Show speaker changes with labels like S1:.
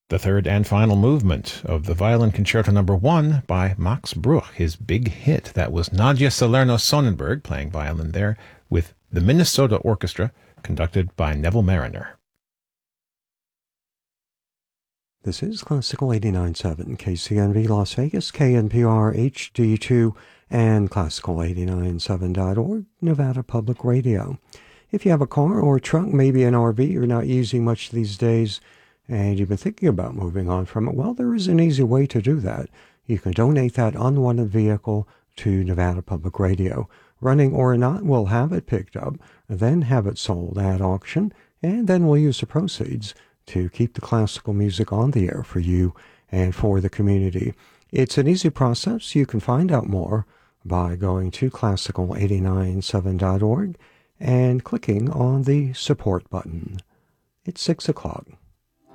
S1: The third and final movement of the Violin Concerto No. 1 by Max Bruch, his big hit. That was Nadia Salerno-Sonnenberg playing violin there with the Minnesota Orchestra, conducted by Neville Mariner.
S2: This is Classical 89.7, KCNV Las Vegas, KNPR HD2, and Classical897.org, Nevada Public Radio. If you have a car or a truck, maybe an RV you're not using much these days, and you've been thinking about moving on from it, well, there is an easy way to do that. You can donate that unwanted vehicle to Nevada Public Radio. Running or not, we'll have it picked up, then have it sold at auction, and then we'll use the proceeds to keep the classical music on the air for you and for the community. It's an easy process. You can find out more by going to classical897.org and clicking on the support button. It's 6 o'clock.